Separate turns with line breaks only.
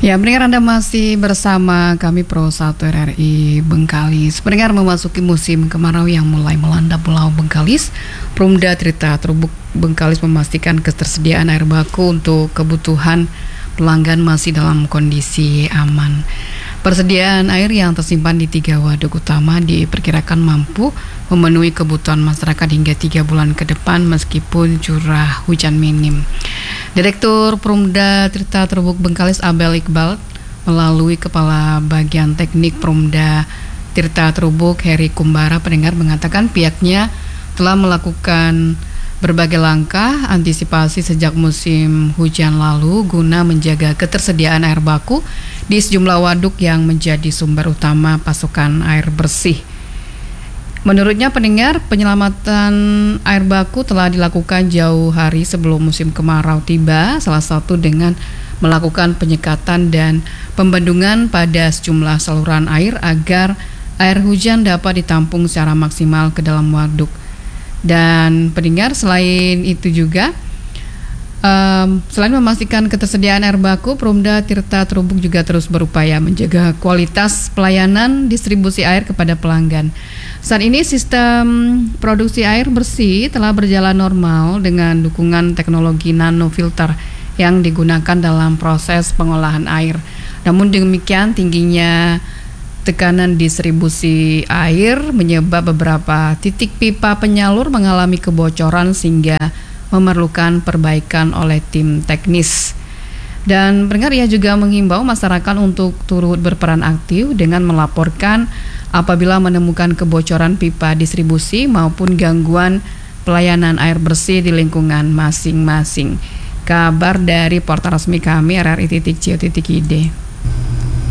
Ya, pendengar, Anda masih bersama kami Pro 1 RRI Bengkalis. Pendengar, memasuki musim kemarau yang mulai melanda Pulau Bengkalis, Perumda Tirta Trubuk Bengkalis memastikan ketersediaan air baku untuk kebutuhan pelanggan masih dalam kondisi aman. Persediaan air yang tersimpan di 3 waduk utama diperkirakan mampu memenuhi kebutuhan masyarakat hingga 3 bulan ke depan meskipun curah hujan minim. Direktur Perumda Tirta Trubuk Bengkalis Abel Iqbal melalui Kepala Bagian Teknik Perumda Tirta Trubuk Heri Kumbara pendengar mengatakan pihaknya telah melakukan berbagai langkah antisipasi sejak musim hujan lalu guna menjaga ketersediaan air baku di sejumlah waduk yang menjadi sumber utama pasokan air bersih. Menurutnya pendengar, penyelamatan air baku telah dilakukan jauh hari sebelum musim kemarau tiba, salah satu dengan melakukan penyekatan dan pembendungan pada sejumlah saluran air agar air hujan dapat ditampung secara maksimal ke dalam waduk. Dan pendengar, selain itu juga, selain memastikan ketersediaan air baku, Perumda Tirta Trubuk juga terus berupaya menjaga kualitas pelayanan distribusi air kepada pelanggan. Saat ini sistem produksi air bersih telah berjalan normal dengan dukungan teknologi nanofilter yang digunakan dalam proses pengolahan air. Namun demikian, tingginya tekanan distribusi air menyebab beberapa titik pipa penyalur mengalami kebocoran sehingga memerlukan perbaikan oleh tim teknis. Dan pendengar, ia juga menghimbau masyarakat untuk turut berperan aktif dengan melaporkan apabila menemukan kebocoran pipa distribusi maupun gangguan pelayanan air bersih di lingkungan masing-masing. Kabar dari portal resmi kami RRI.co.id.